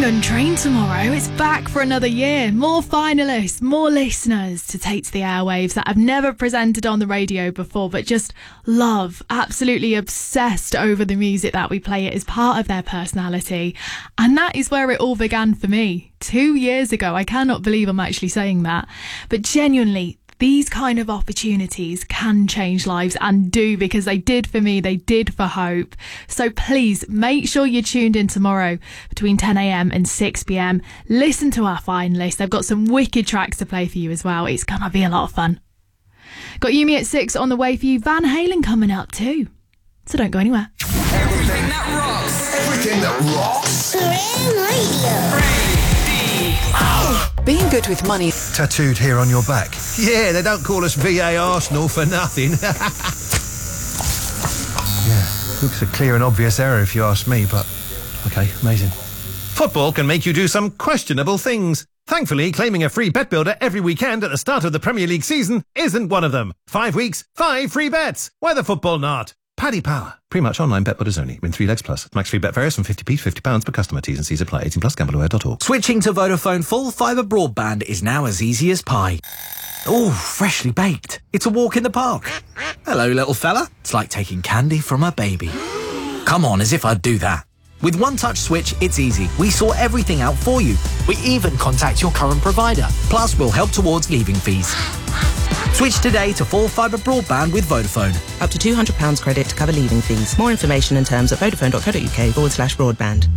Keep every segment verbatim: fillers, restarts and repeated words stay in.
Untrained tomorrow. It's back for another year. More finalists, more listeners to take to the airwaves that have never presented on the radio before, but just love, absolutely obsessed over the music that we play. It is part of their personality. And that is where it all began for me. Two years ago. I cannot believe I'm actually saying that. But genuinely, these kind of opportunities can change lives, and do, because they did for me, they did for Hope. So please make sure you're tuned in tomorrow between ten a.m. and six p.m. Listen to our finalists. They've got some wicked tracks to play for you as well. It's going to be a lot of fun. Got Yumi at six on the way for you. Van Halen coming up too. So don't go anywhere. Everything that rocks. Everything that rocks. Graham Radio. Being good with money. Tattooed here on your back. Yeah, they don't call us V A Arsenal for nothing. Yeah, looks a clear and obvious error if you ask me, but okay, amazing. Football can make you do some questionable things. Thankfully, claiming a free bet builder every weekend at the start of the Premier League season isn't one of them. Five weeks, five free bets. Why the football not? Paddy Power. Pre-match online bet builders only. Win three legs plus. Max free bet varies from fifty p to fifty pounds per customer. T's and C's apply. eighteen plus gamble aware dot org. Switching to Vodafone full fibre broadband is now as easy as pie. Oh, freshly baked. It's a walk in the park. Hello, little fella. It's like taking candy from a baby. Come on, as if I'd do that. With One Touch Switch, it's easy. We sort everything out for you. We even contact your current provider. Plus, we'll help towards leaving fees. Switch today to full fibre broadband with Vodafone. Up to two hundred pounds credit to cover leaving fees. More information and terms at vodafone.co.uk forward slash broadband.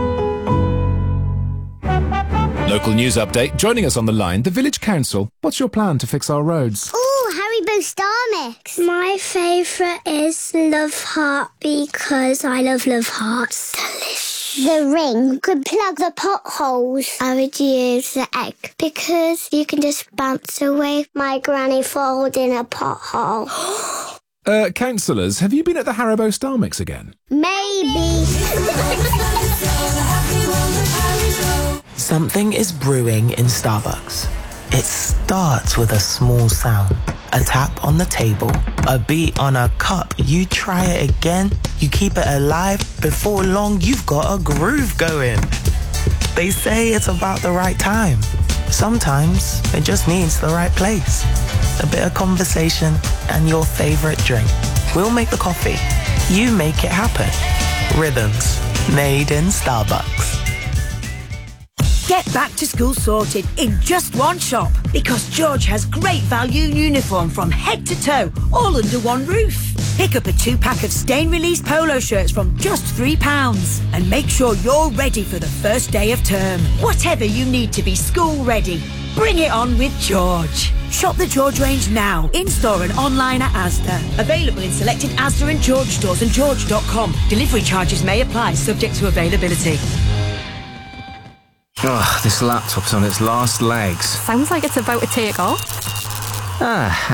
Local news update. Joining us on the line, the Village Council. What's your plan to fix our roads? Oh, Haribo Star Mix. My favourite is Love Heart because I love Love Hearts. Delicious. The ring could plug the potholes. I would use the egg because you can just bounce away my granny falls in a pothole. Uh, councillors, have you been at the Haribo Star Mix again? Maybe. Something is brewing in Starbucks. It starts with a small sound, a tap on the table, a beat on a cup. You try it again, you keep it alive. Before long, you've got a groove going. They say it's about the right time. Sometimes it just needs the right place. A bit of conversation and your favorite drink. We'll make the coffee. You make it happen. Rhythms made in Starbucks. Get back to school sorted in just one shop, because George has great value uniform from head to toe, all under one roof. Pick up a two-pack of stain-release polo shirts from just three pounds and make sure you're ready for the first day of term. Whatever you need to be school ready, bring it on with George. Shop the George range now, in-store and online at Asda. Available in selected Asda and George stores and george dot com. Delivery charges may apply, subject to availability. Ugh, this laptop's on its last legs. Sounds like it's about to take off. Ah,